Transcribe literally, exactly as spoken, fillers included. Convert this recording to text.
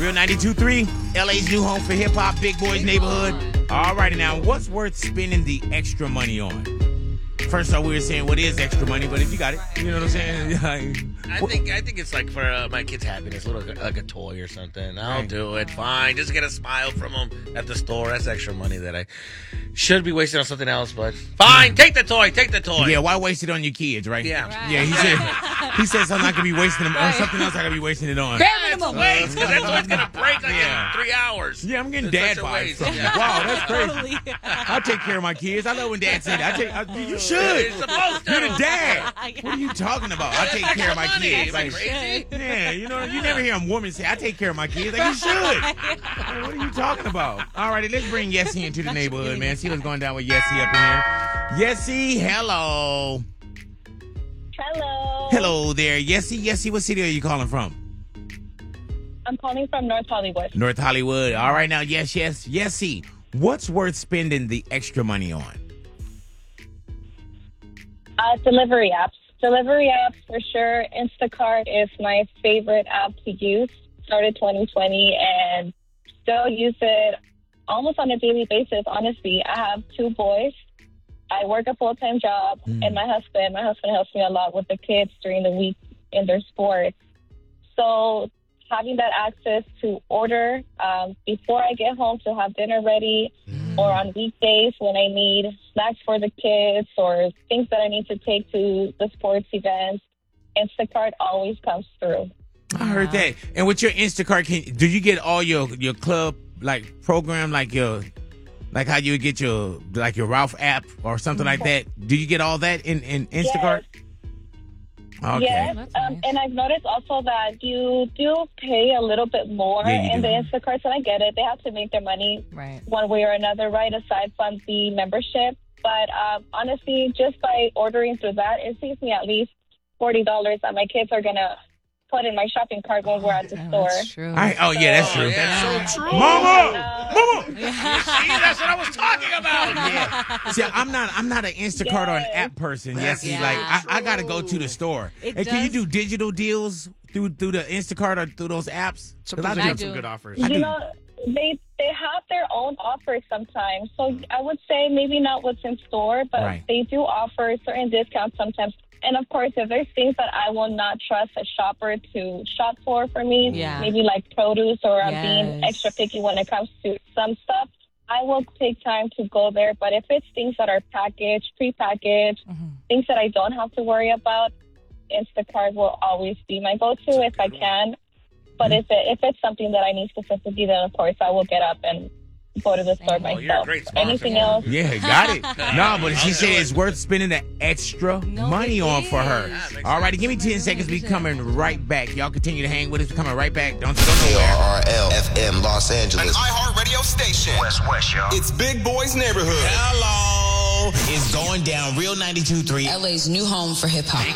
Real ninety-two point three, L A's new home for hip-hop, Big Boys Neighborhood. All righty now, what's worth spending the extra money on? First off, we were saying what is extra money, but if you got it, you know what I'm saying? I think I think it's like for uh, my kid's happiness, a little like a toy or something. I'll Right. do it. Fine. Just get a smile from them at the store. That's extra money that I should be wasting on something else, but fine. Take the toy. Take the toy. Yeah, why waste it on your kids, right? Yeah. Right. Yeah, he said he said something I could be wasting them on something else I could be wasting it on. Bare It's a minimum. waste because that toy's gonna break like Yeah. in three hours. Yeah, I'm getting It's dad such a vibes waste. from you. Yeah. Wow, that's crazy. Totally. I take care of my kids. I love when dad said that. I take, I, you should. You're supposed to. You're the dad. What are you talking about? I take care of my Money. kids. Am I Like, crazy? yeah, you know, you never hear a woman say, I take care of my kids. Like, you should. Like, what are you talking about? All righty, let's bring Yessie into the neighborhood, man. See what's going down with Yessie up in here. Yessie, hello. Hello. Hello there. Yessie, Yessie, what city are you calling from? I'm calling from North Hollywood. North Hollywood. All right, now, yes, yes. Yessie, what's worth spending the extra money on? Uh, delivery apps. Delivery apps for sure. Instacart is my favorite app to use. Started twenty twenty and still use it almost on a daily basis, honestly. I have two boys. I work a full-time job, Mm. and my husband, my husband helps me a lot with the kids during the week in their sports. So having that access to order um, before I get home to have dinner ready, or on weekdays when I need snacks for the kids or things that I need to take to the sports events, Instacart always comes through. I heard that. And with your Instacart, can, do you get all your, your club like program, like your like how you get your like your Ralph app or something like that? Do you get all that in, in Instacart? Okay. Yes, That's um, nice. and I've noticed also that you do pay a little bit more Yeah, you in do. the Instacarts, and I get it. They have to make their money Right. one way or another, right, aside from the membership. But um, honestly, just by ordering through that, it saves me at least forty dollars that my kids are going to put in my shopping cart when we're at the Oh, store. that's true. I, oh yeah, that's Oh, true. yeah. That's so true. Mama, mama. See, that's what I was talking about. Yeah. See, I'm not. I'm not an Instacart or an Yes. app person. That's Yes, Yeah. like I, I got to go to the store. It Hey, can you does- do digital deals through through the Instacart or through those apps? 'Cause Sometimes I they do- have do. some good offers. I You do. know, they they have their own offers sometimes. So I would say maybe not what's in store, but Right. they do offer certain discounts sometimes. And of course, if there's things that I will not trust a shopper to shop for for me, Yeah. maybe like produce, or I'm being Yes. extra picky when it comes to some stuff, I will take time to go there. But if it's things that are packaged, prepackaged, Mhm. things that I don't have to worry about, Instacart will always be my go-to if I can. But if it, if it's something that I need specifically, then of course I will get up and go to the store Oh, you're a myself. great sponsor. Anything else? Yeah, got it. No, but she I'll said do it's it. worth spending the extra No, money it on for her. is. Yeah, makes All righty, sense. give me ten seconds. We coming right back. Y'all continue to hang with us. We're coming right back. Don't go K nowhere. R R L F M Los An Angeles. iHeartRadio station. West West, y'all. It's Big Boys Neighborhood. Hello. It's going down. Real ninety-two point three. L A's new home for hip hop.